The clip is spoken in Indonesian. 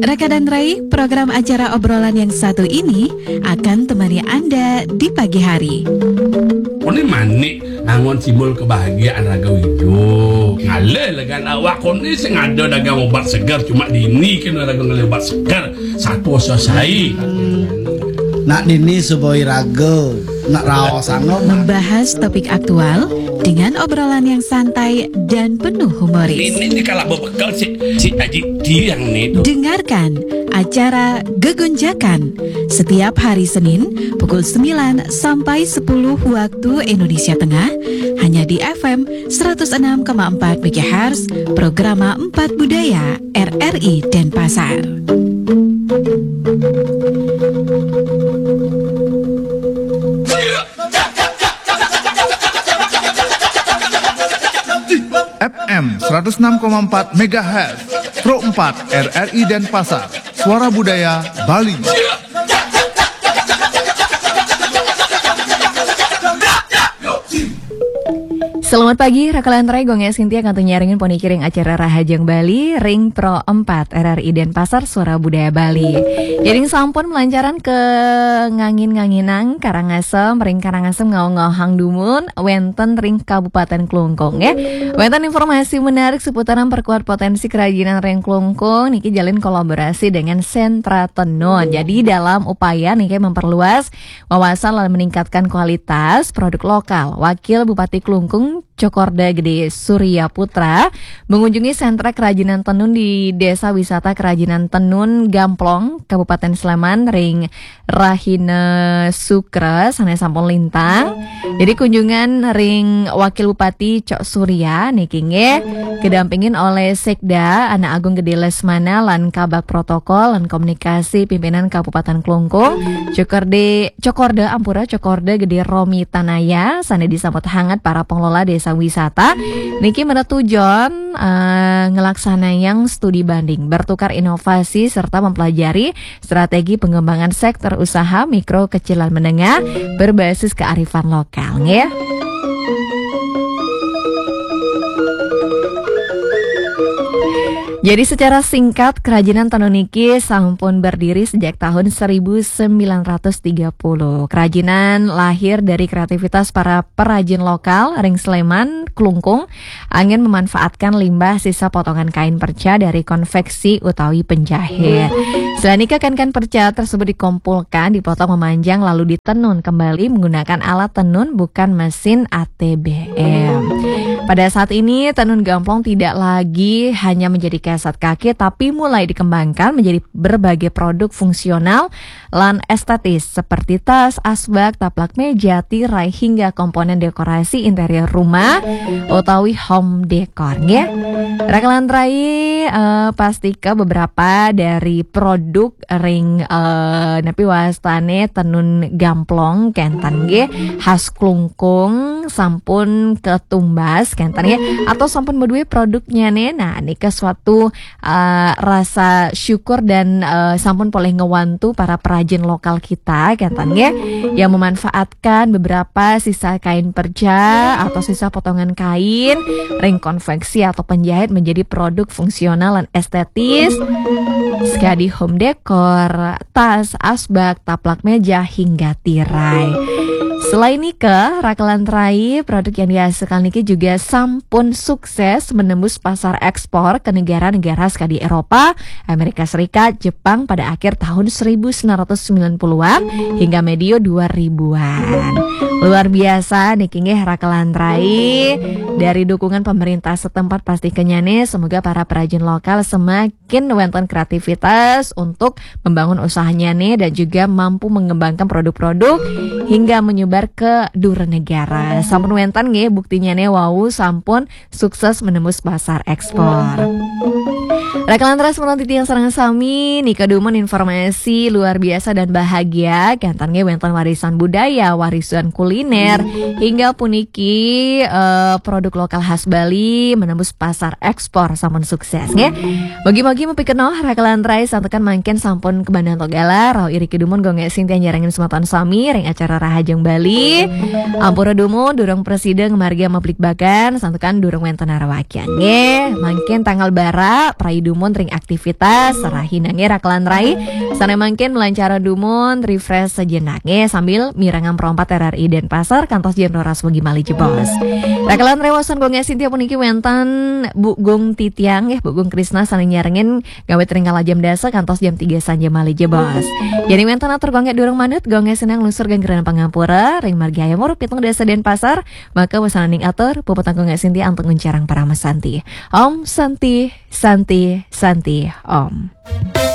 Raka dan Rai, program acara obrolan yang satu ini akan temani Anda di pagi hari. Ini manik angon simbol kebahagiaan Raga Wijo. Ngale legan awak koni sing ada dagang obat segar cuma dini kena dagang obat segar satu selesai. Nak dini suboi raga, nak raos anggo Membahas topik aktual dengan obrolan yang santai dan penuh humoris. Ini kalau berbekal si Aji Tiang nih. Dengarkan acara Gegonjakan setiap hari Senin pukul 9 sampai 10 waktu Indonesia Tengah hanya di FM 106,4 MHz Programa 4 Budaya RRI Denpasar. FM 106,4 MHz Pro 4 RRI Denpasar, Suara Budaya Bali. Selamat pagi, Rakalan Rai, Gongnya Sintia kantu nyaringin poni kiring acara Rahajang Bali, Ring Pro 4 RRI Denpasar, Suara Budaya Bali. Jadi sampun melancaran ke ngangin-nganginang Karangasem, Ring Karangasem ngau-ngauhang dumun, wenten Ring Kabupaten Klungkung ya. Wenten informasi menarik seputaran perkuat potensi kerajinan Ring Klungkung, niki jalin kolaborasi dengan Sentra Tenun. Jadi dalam upaya niki memperluas wawasan dan meningkatkan kualitas produk lokal, Wakil Bupati Klungkung Cokorda Gede Surya Putra mengunjungi sentra kerajinan tenun di Desa Wisata Kerajinan Tenun Gamplong, Kabupaten Sleman, Ring Rahina Sukra, sana sampun lintang. Jadi kunjungan Ring Wakil Bupati Cok Surya nikinge kedampingin oleh Sekda Anak Agung Gede Lesmana lan Kabak Protokol lan Komunikasi Pimpinan Kabupaten Klungkung Cokorda Gede Romi Tanaya sana disambut hangat para pengelola desa wisata niki menetujon ngelaksanakan studi banding bertukar inovasi serta mempelajari strategi pengembangan sektor usaha mikro kecil dan menengah berbasis kearifan lokal ya. Jadi secara singkat, kerajinan tenun niki sampun berdiri sejak tahun 1930. Kerajinan lahir dari kreativitas para perajin lokal Ring Sleman, Klungkung, angin memanfaatkan limbah sisa potongan kain perca dari konveksi utawi penjahit. Selain itu kain perca tersebut dikumpulkan, dipotong memanjang lalu ditenun kembali menggunakan alat tenun bukan mesin ATBM. Pada saat ini tenun gamplong tidak lagi hanya menjadi kasat kaki tapi mulai dikembangkan menjadi berbagai produk fungsional lan estetis seperti tas, asbak, taplak meja, tirai hingga komponen dekorasi interior rumah utawi home decor ya. Rakalan Rai pastika beberapa dari produk ring napi wastane tenun gamplong kentan ge khas Klungkung sampun ketumbas kentan ya atau sampun berdua produknya nih. Nah nika suatu rasa syukur dan sampun boleh ngewantu para perajin lokal kita kentan ya yang memanfaatkan beberapa sisa kain perca atau sisa potongan kain ring konveksi atau penjahit menjadi produk fungsional dan estetis sekali home decor, tas, asbak, taplak meja hingga tirai. Selain Nike, Rakalan Rai, produk yang dihasilkan Nike juga sampun sukses menembus pasar ekspor ke negara-negara sekali Eropa, Amerika Serikat, Jepang pada akhir tahun 1990-an hingga medio 2000-an. Luar biasa Nike Rakalan Rai, dari dukungan pemerintah setempat pasti kenyane, semoga para perajin lokal semakin wenten kreativitas untuk membangun usahanya nih dan juga mampu mengembangkan produk-produk hingga menyebar ke dura negara. Sampun wentan nggih buktinya nih wow sampun sukses menembus pasar ekspor. Rakalan Ras menonton yang sareng sami nika dumun informasi luar biasa dan bahagia kantan nggih wenten warisan budaya, warisan kuliner hingga puniki produk lokal khas Bali menembus pasar ekspor sampun sukses nggih. Bagi-bagi mepikeun Rakalan Rai santekan mangken sampun ke Bandung Togala rau iri kedumun gongge Sintia nyarengin sematan sami ring acara Rahajang Bali. Ampura dumun durung presiden marga maplik bakan santekan durung wenten arawakian nggih. Mangken tanggal bara praido dumun ring aktivitas sarahinange raklan rai sana mangkin melancara dumun refresh sejenaknya sambil mirangan perompat RRI Denpasar kantos jam 12 wengi mali jebos. Raklan rewasan gonge Sintia puniki wentan Bu Gung Titiang Bu Gung Krisna saling nyarengin gawe teringgal jam dasa kantos jam 3 sanja mali jebos. Jadi wentan atur gonge durung manut gonge senang lusur ganggeran Pangampura ring margi ayam murup pitung desa Denpasar maka wasananing atur puputang gonge Sintia untuk nguncarang para mesanti. Om Santi Santi Santi Om.